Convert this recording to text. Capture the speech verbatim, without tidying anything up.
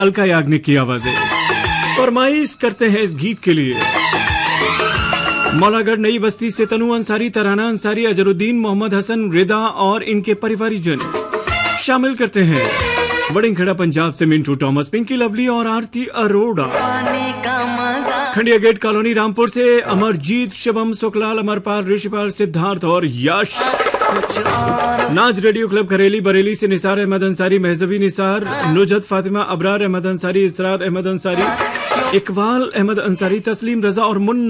अलका याग्निक की आवाजें फरमाइश करते हैं इस गीत के लिए। मौलागढ़ नई बस्ती से तनु अंसारी, तराना अंसारी, अजरुद्दीन, मोहम्मद हसन, रिदा और इनके परिवारीजन शामिल करते हैं। बड़िंगखड़ा पंजाब से मिंटू टॉमस, पिंकी लवली और आरती अरोड़ा। खंडिया गेट कॉलोनी रामपुर से अमरजीत, शिवम, सुखलाल, अमरपाल, ऋषिपाल, सिद्धार्थ और यश। नाज रेडियो क्लब करेली बरेली से निसार अहमद अंसारी, महजवी निसार, नुजत फातिमा, अबरार अहमद अंसारी, इसरार अहमद अंसारी, इकबाल अहमद अंसारी, तस्लीम रजा और मुन्ना